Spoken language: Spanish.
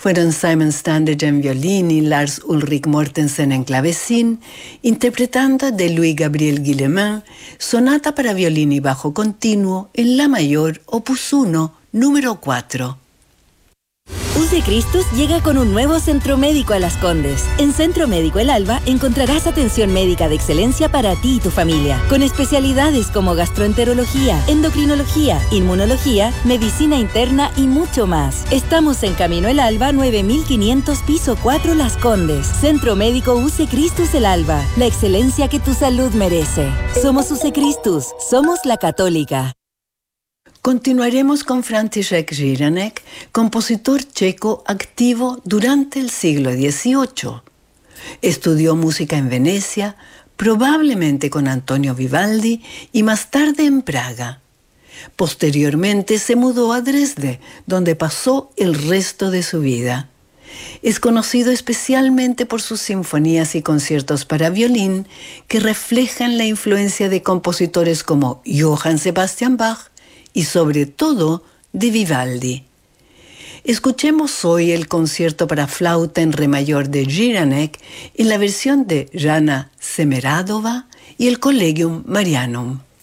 Fueron Simon Standage en violín y Lars Ulrik Mortensen en clavecín, interpretando de Louis Gabriel Guillemin, sonata para violín y bajo continuo en la mayor, opus 1, número 4. UC Christus llega con un nuevo centro médico a Las Condes. En Centro Médico El Alba encontrarás atención médica de excelencia para ti y tu familia, con especialidades como gastroenterología, endocrinología, inmunología, medicina interna y mucho más. Estamos en Camino El Alba, 9500, piso 4, Las Condes. Centro Médico UC Christus El Alba, la excelencia que tu salud merece. Somos UC Christus, somos la católica. Continuaremos con František Žiranek, compositor checo activo durante el siglo XVIII. Estudió música en Venecia, probablemente con Antonio Vivaldi, y más tarde en Praga. Posteriormente se mudó a Dresde, donde pasó el resto de su vida. Es conocido especialmente por sus sinfonías y conciertos para violín, que reflejan la influencia de compositores como Johann Sebastian Bach, y sobre todo de Vivaldi. Escuchemos hoy el concierto para flauta en re mayor de Žiranek en la versión de Jana Semeradova y el Collegium Marianum.